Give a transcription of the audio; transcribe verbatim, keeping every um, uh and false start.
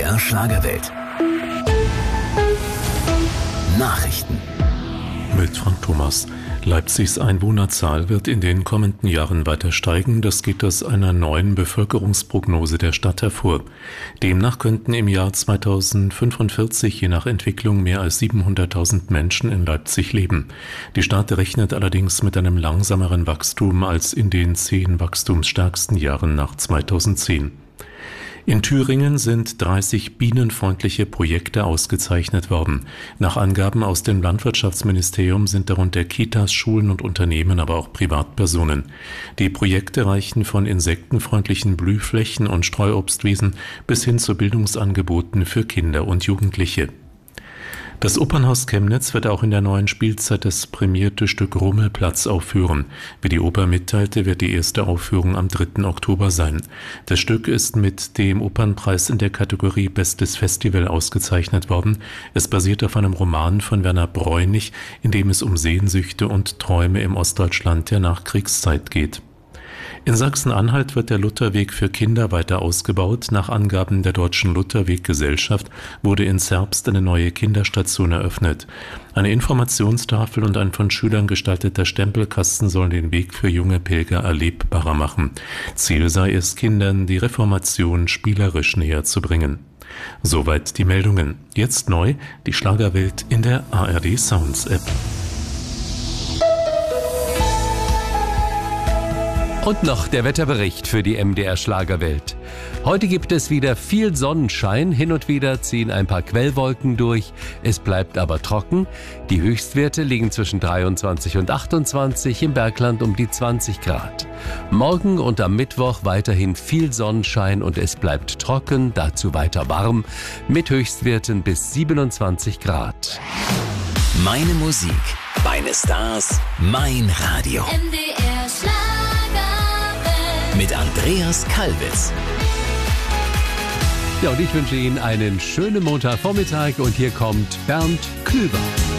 R Schlagerwelt. Nachrichten. Mit Frank Thomas. Leipzigs Einwohnerzahl wird in den kommenden Jahren weiter steigen. Das geht aus einer neuen Bevölkerungsprognose der Stadt hervor. Demnach könnten im Jahr zweitausendfünfundvierzig je nach Entwicklung mehr als siebenhunderttausend Menschen in Leipzig leben. Die Stadt rechnet allerdings mit einem langsameren Wachstum als in den zehn wachstumsstärksten Jahren nach zweitausendzehn. In Thüringen sind dreißig bienenfreundliche Projekte ausgezeichnet worden. Nach Angaben aus dem Landwirtschaftsministerium sind darunter Kitas, Schulen und Unternehmen, aber auch Privatpersonen. Die Projekte reichen von insektenfreundlichen Blühflächen und Streuobstwiesen bis hin zu Bildungsangeboten für Kinder und Jugendliche. Das Opernhaus Chemnitz wird auch in der neuen Spielzeit das prämierte Stück Rummelplatz aufführen. Wie die Oper mitteilte, wird die erste Aufführung am dritten Oktober sein. Das Stück ist mit dem Opernpreis in der Kategorie Bestes Festival ausgezeichnet worden. Es basiert auf einem Roman von Werner Bräunig, in dem es um Sehnsüchte und Träume im Ostdeutschland der Nachkriegszeit geht. In Sachsen-Anhalt wird der Lutherweg für Kinder weiter ausgebaut. Nach Angaben der Deutschen Lutherweg-Gesellschaft wurde in Zerbst eine neue Kinderstation eröffnet. Eine Informationstafel und ein von Schülern gestalteter Stempelkasten sollen den Weg für junge Pilger erlebbarer machen. Ziel sei es, Kindern die Reformation spielerisch näher zu bringen. Soweit die Meldungen. Jetzt neu die Schlagerwelt in der A R D Sounds App. Und noch der Wetterbericht für die M D R Schlagerwelt. Heute gibt es wieder viel Sonnenschein, hin und wieder ziehen ein paar Quellwolken durch, es bleibt aber trocken. Die Höchstwerte liegen zwischen dreiundzwanzig und achtundzwanzig, im Bergland um die zwanzig Grad. Morgen und am Mittwoch weiterhin viel Sonnenschein und es bleibt trocken, dazu weiter warm, mit Höchstwerten bis siebenundzwanzig Grad. Meine Musik, meine Stars, mein Radio. M D R Schlagerwelt. Mit Andreas Kalbitz. Ja, und ich wünsche Ihnen einen schönen Montagvormittag und hier kommt Bernd Klüber.